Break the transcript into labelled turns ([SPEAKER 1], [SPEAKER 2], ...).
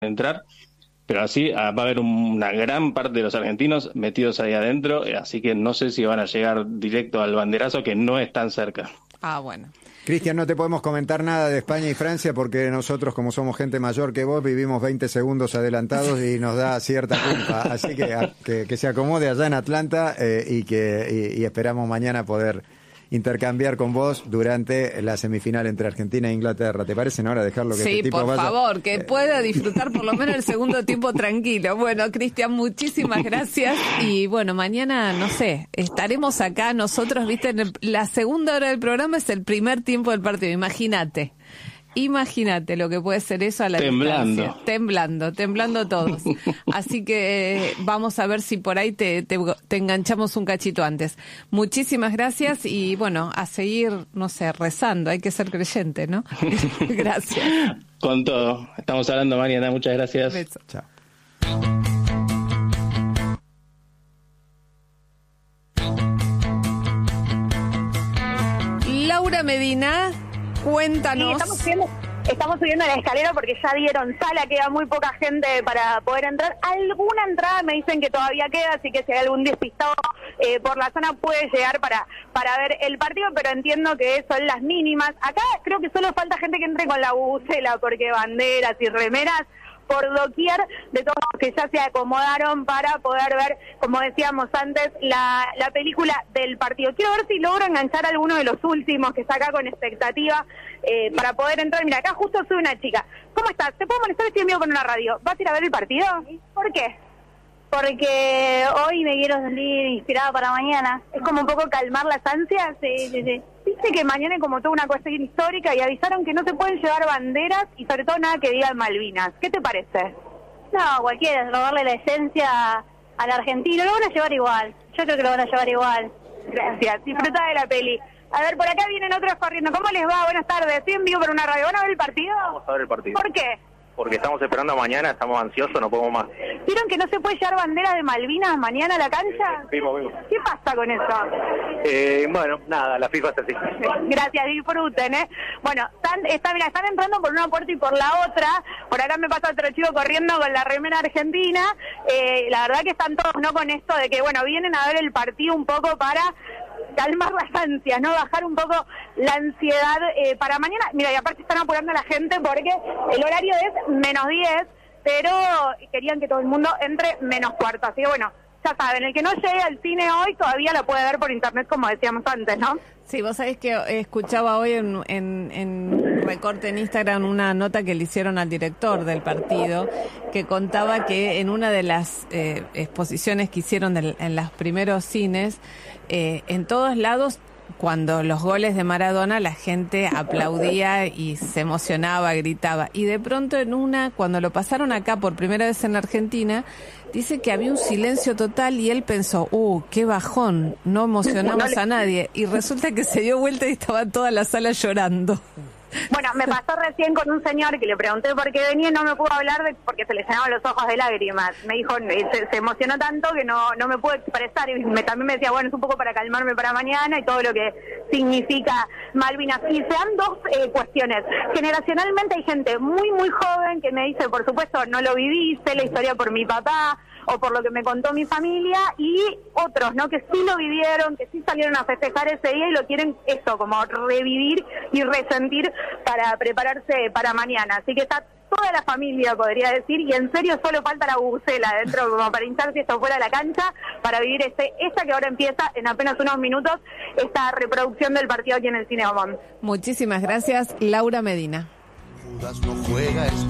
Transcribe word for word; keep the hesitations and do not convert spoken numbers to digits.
[SPEAKER 1] entrar, pero así ah, va a haber un- una gran parte de los argentinos metidos ahí adentro, eh, así que no sé si van a llegar directo al banderazo, que no es tan cerca.
[SPEAKER 2] Ah, bueno.
[SPEAKER 3] Cristian, no te podemos comentar nada de España y Francia porque nosotros, como somos gente mayor que vos, vivimos veinte segundos adelantados y nos da cierta culpa. Así que a- que, que se acomode allá en Atlanta eh, y que y, y esperamos mañana poder intercambiar con vos durante la semifinal entre Argentina e Inglaterra. ¿Te parece, Nora, dejarlo que
[SPEAKER 2] Sí,
[SPEAKER 3] este tipo
[SPEAKER 2] por
[SPEAKER 3] vaya?
[SPEAKER 2] favor, que pueda disfrutar por lo menos el segundo tiempo tranquilo. Bueno, Cristian, muchísimas gracias. Y bueno, mañana, no sé, estaremos acá nosotros, viste, en el- la segunda hora del programa es el primer tiempo del partido. Imagínate. Imagínate lo que puede ser eso a la
[SPEAKER 1] Temblando.
[SPEAKER 2] distancia. Temblando, temblando todos. Así que eh, vamos a ver si por ahí te, te, te enganchamos un cachito antes. Muchísimas gracias y bueno, a seguir, no sé, rezando. Hay que ser creyente, ¿no? Gracias.
[SPEAKER 1] Con todo. Estamos hablando mañana. Muchas gracias.
[SPEAKER 2] Beso.
[SPEAKER 3] Chao.
[SPEAKER 2] Laura Medina,
[SPEAKER 4] Sí,
[SPEAKER 2] cuéntanos.
[SPEAKER 4] estamos subiendo, estamos subiendo la escalera porque ya dieron sala, queda muy poca gente para poder entrar. Alguna entrada me dicen que todavía queda, así que si hay algún despistado eh, por la zona puede llegar para, para ver el partido, pero entiendo que son las mínimas. Acá creo que solo falta gente que entre con la bucela, porque banderas y remeras por doquier de todos los que ya se acomodaron para poder ver, como decíamos antes, la, la película del partido. Quiero ver si logro enganchar a alguno de los últimos que está acá con expectativa eh, para poder entrar. Mira, acá justo sube una chica. ¿Cómo estás? ¿Te puedo molestar? Estoy en vivo con una radio. ¿Vas a ir a ver el partido? ¿Por qué? Porque hoy me quiero salir inspirada para mañana. Es como un poco calmar las ansias. Sí, sí, sí. Dice que mañana es como toda una cuestión histórica y avisaron que no se pueden llevar banderas y sobre todo nada que diga Malvinas. ¿Qué te parece? No, cualquiera, robarle la esencia al argentino. Lo van a llevar igual. Yo creo que lo van a llevar igual. Gracias. Disfruta de la peli. A ver, por acá vienen otros corriendo. ¿Cómo les va? Buenas tardes. Estoy en vivo por una radio. ¿Van a ver el partido?
[SPEAKER 5] Vamos a ver el partido.
[SPEAKER 4] ¿Por qué?
[SPEAKER 5] Porque estamos esperando mañana, estamos ansiosos, no podemos más.
[SPEAKER 4] ¿Vieron que no se puede llevar banderas de Malvinas mañana a la cancha?
[SPEAKER 5] Vimos, vimos.
[SPEAKER 4] ¿Qué pasa con eso?
[SPEAKER 5] Eh, bueno, nada, la FIFA es así.
[SPEAKER 4] Gracias, disfruten, ¿eh? Bueno, están, está, mira, están entrando por una puerta y por la otra. Por acá me pasa otro chico corriendo con la remera argentina. Eh, la verdad que están todos, ¿no? Con esto de que, bueno, vienen a ver el partido un poco para calmar las ansias, ¿no? Bajar un poco la ansiedad eh, para mañana. Mira, y aparte están apurando a la gente porque el horario es menos diez, pero querían que todo el mundo entre menos cuarto. Así que, bueno, ya saben, el que no llegue al cine hoy todavía lo puede ver por internet, como decíamos antes, ¿no?
[SPEAKER 2] Sí, vos sabés que escuchaba hoy en, en, en recorte en Instagram una nota que le hicieron al director del partido que contaba que en una de las eh, exposiciones que hicieron del, en los primeros cines, eh, en todos lados, cuando los goles de Maradona, la gente aplaudía y se emocionaba, gritaba. Y de pronto en una, cuando lo pasaron acá por primera vez en Argentina, dice que había un silencio total y él pensó, uh, qué bajón, no emocionamos a nadie. Y resulta que se dio vuelta y estaba toda la sala llorando.
[SPEAKER 4] Bueno, me pasó recién con un señor que le pregunté por qué venía y no me pudo hablar de, porque se le llenaban los ojos de lágrimas. Me dijo, se, se emocionó tanto que no no me pudo expresar y me, también me decía, bueno, es un poco para calmarme para mañana y todo lo que significa Malvinas. Y se dan dos eh, cuestiones. Generacionalmente hay gente muy, muy joven que me dice, por supuesto, no lo viví, sé la historia por mi papá o por lo que me contó mi familia, y otros, ¿no? Que sí lo vivieron, que sí salieron a festejar ese día y lo quieren, eso, como revivir y resentir para prepararse para mañana. Así que está toda la familia, podría decir, y en serio solo falta la bucela adentro como para hincharse esto fuera de la cancha, para vivir este esta que ahora empieza en apenas unos minutos, esta reproducción del partido aquí en el Cine Omón.
[SPEAKER 2] Muchísimas gracias, Laura Medina.
[SPEAKER 6] No juega